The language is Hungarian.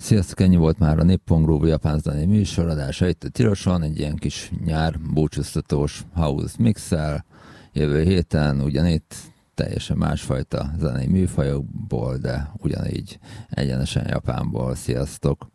Sziasztok, ennyi volt már a Nippon Groove japán zenei műsor, adása itt a Tiloson, egy ilyen kis nyár búcsúztatós house mixel. Jövő héten ugyanitt teljesen másfajta zenei műfajokból, de ugyanígy egyenesen Japánból. Sziasztok!